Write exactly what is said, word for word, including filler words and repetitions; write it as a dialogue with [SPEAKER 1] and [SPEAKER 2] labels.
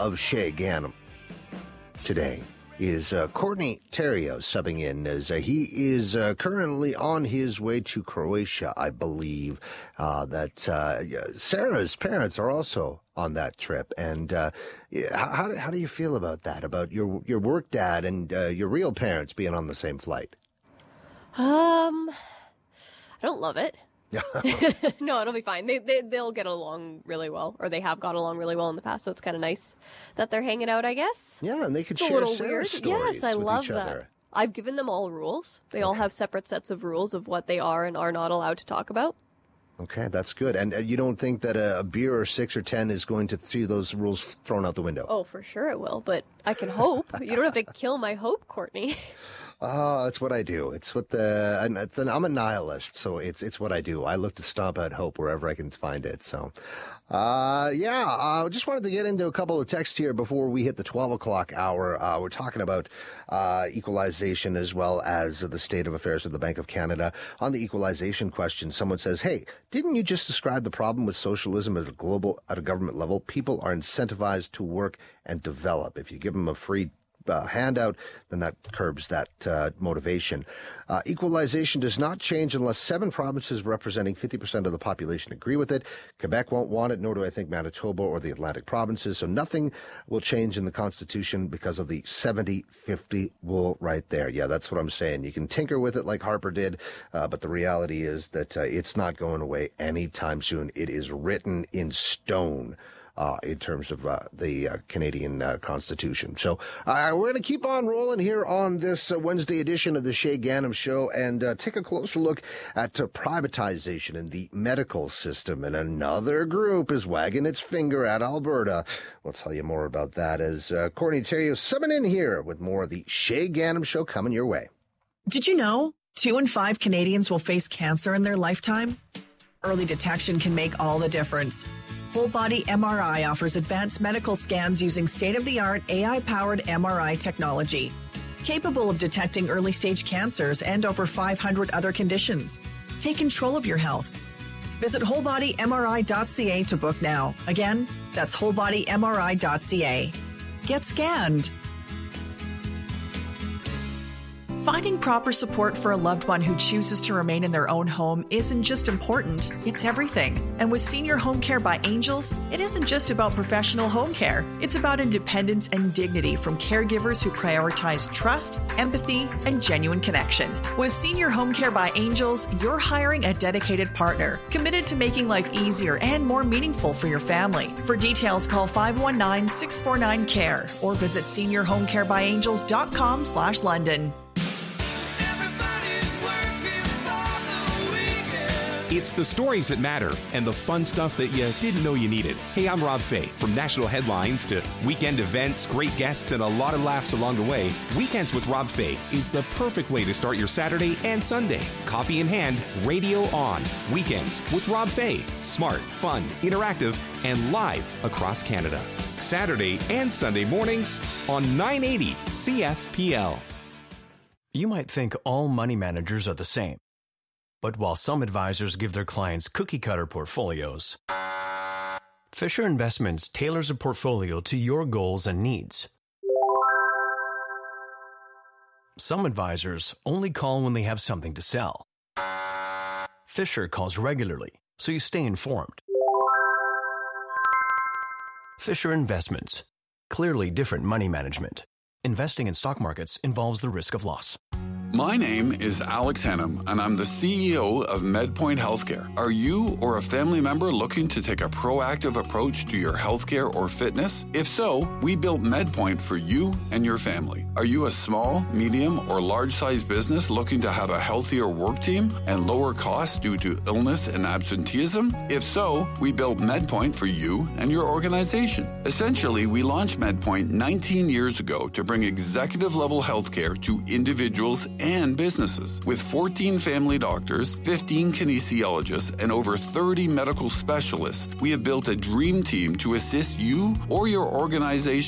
[SPEAKER 1] of Shay Ganem today is uh, Courtney Terrio subbing in as uh, he is uh, currently on his way to Croatia, I believe. Uh, that uh, Sarah's parents are also on that trip. And uh, how, how do you feel about that, about your your work dad and uh, your real parents being on the same flight?
[SPEAKER 2] Um, I don't love it. No, it'll be fine. They, they, they'll get along really well, or they have got along really well in the past, so it's kind of nice that they're hanging out, I guess.
[SPEAKER 1] Yeah, and they could
[SPEAKER 2] it's
[SPEAKER 1] share
[SPEAKER 2] a little
[SPEAKER 1] Sarah
[SPEAKER 2] weird.
[SPEAKER 1] stories
[SPEAKER 2] Yes, I
[SPEAKER 1] with
[SPEAKER 2] love
[SPEAKER 1] each
[SPEAKER 2] that.
[SPEAKER 1] other.
[SPEAKER 2] I've given them all rules. They okay. all have separate sets of rules of what they are and are not allowed to talk about.
[SPEAKER 1] Okay, that's good. And uh, you don't think that a, a beer or six or ten is going to see those rules thrown out the window?
[SPEAKER 2] Oh, for sure it will, but I can hope. You don't have to kill my hope, Courtney.
[SPEAKER 1] Oh, it's what I do. It's what the I'm, it's an, I'm a nihilist, so it's it's what I do. I look to stomp out hope wherever I can find it. So, uh, yeah, I uh, just wanted to get into a couple of texts here before we hit the twelve o'clock hour. Uh, we're talking about uh, equalization as well as the state of affairs of the Bank of Canada. On the equalization question, someone says, "Hey, didn't you just describe the problem with socialism at a global, at a government level? People are incentivized to work and develop. If you give them a free Uh, handout, then that curbs that uh, motivation. Uh, equalization does not change unless seven provinces representing fifty percent of the population agree with it. Quebec won't want it, nor do I think Manitoba or the Atlantic provinces. So nothing will change in the Constitution because of the seventy fifty rule right there. Yeah, that's what I'm saying. You can tinker with it like Harper did, uh, but the reality is that uh, it's not going away anytime soon. It is written in stone. Uh, in terms of uh, the uh, Canadian uh, Constitution. So uh, we're going to keep on rolling here on this uh, Wednesday edition of the Shay Ganem Show and uh, take a closer look at uh, privatization in the medical system. And another group is wagging its finger at Alberta. We'll tell you more about that as uh, Courtney Terrio subbing in here with more of the Shay Ganem Show coming your way.
[SPEAKER 3] Did you know two in five Canadians will face cancer in their lifetime? Early detection can make all the difference. Whole Body M R I offers advanced medical scans using state-of-the-art A I-powered M R I technology, capable of detecting early-stage cancers and over five hundred other conditions. Take control of your health. Visit whole body M R I dot C A to book now. Again, that's whole body M R I dot C A. Get scanned. Finding proper support for a loved one who chooses to remain in their own home isn't just important, it's everything. And with Senior Home Care by Angels, it isn't just about professional home care. It's about independence and dignity from caregivers who prioritize trust, empathy, and genuine connection. With Senior Home Care by Angels, you're hiring a dedicated partner, committed to making life easier and more meaningful for your family. For details, call five one nine, six four nine, C A R E or visit senior home care by angels dot com slash London.
[SPEAKER 4] It's the stories that matter and the fun stuff that you didn't know you needed. Hey, I'm Rob Fay. From national headlines to weekend events, great guests, and a lot of laughs along the way, Weekends with Rob Fay is the perfect way to start your Saturday and Sunday. Coffee in hand, radio on. Weekends with Rob Fay. Smart, fun, interactive, and live across Canada. Saturday and Sunday mornings on nine eighty C F P L.
[SPEAKER 5] You might think all money managers are the same. But while some advisors give their clients cookie-cutter portfolios, Fisher Investments tailors a portfolio to your goals and needs. Some advisors only call when they have something to sell. Fisher calls regularly, so you stay informed. Fisher Investments. Clearly different money management. Investing in stock markets involves the risk of loss.
[SPEAKER 6] My name is Alex Hannum, and I'm the C E O of MedPoint Healthcare. Are you or a family member looking to take a proactive approach to your healthcare or fitness? If so, we built MedPoint for you and your family. Are you a small, medium, or large-sized business looking to have a healthier work team and lower costs due to illness and absenteeism? If so, we built MedPoint for you and your organization. Essentially, we launched MedPoint nineteen years ago to bring executive-level healthcare to individuals and businesses. With fourteen family doctors, fifteen kinesiologists, and over thirty medical specialists, we have built a dream team to assist you or your organization